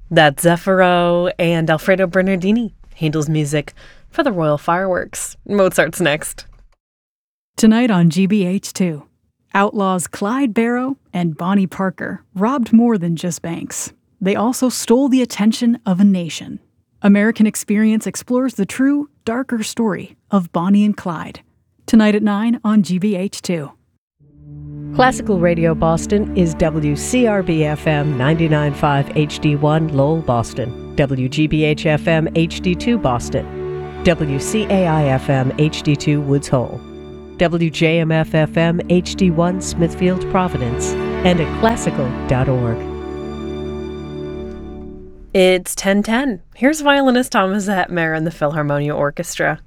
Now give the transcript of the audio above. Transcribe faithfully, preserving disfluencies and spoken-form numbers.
That's Zeffiro and Alfredo Bernardini, Handel's music for the Royal Fireworks. Mozart's next. Tonight on G B H two, outlaws Clyde Barrow and Bonnie Parker robbed more than just banks. They also stole the attention of a nation. American Experience explores the true, darker story of Bonnie and Clyde. Tonight at nine on G B H two. Classical Radio Boston is W C R B F M ninety-nine point five H D one Lowell, Boston, W G B H F M H D two Boston, W C A I F M H D two Woods Hole, W J M F F M H D one Smithfield, Providence, and at classical dot org. It's ten ten. Here's violinist Thomas Hetmer and the Philharmonia Orchestra.